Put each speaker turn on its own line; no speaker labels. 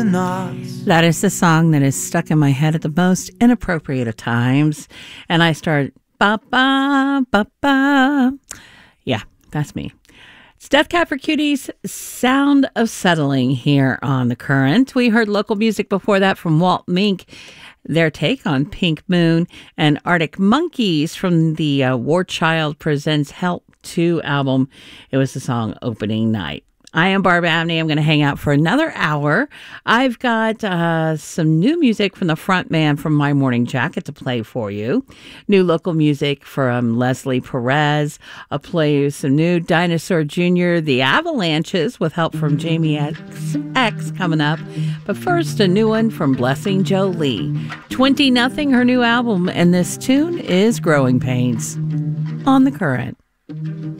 That is the song that is stuck in my head at the most inappropriate of times. And I start, ba ba ba ba. Yeah, that's me. It's Death Cab for Cuties, Sound of Settling here on The Current. We heard local music before that from Walt Mink, their take on Pink Moon, and Arctic Monkeys from the War Child Presents Help 2 album. It was the song Opening Night. I am Barb Abney. I'm going to hang out for another hour. I've got some new music from the front man from My Morning Jacket to play for you. New local music from Leslie Perez. I'll play you some new Dinosaur Jr., The Avalanches, with help from Jamie X coming up. But first, a new one from Blessing Jolie. 20-0, her new album, and this tune is Growing Pains on The Current.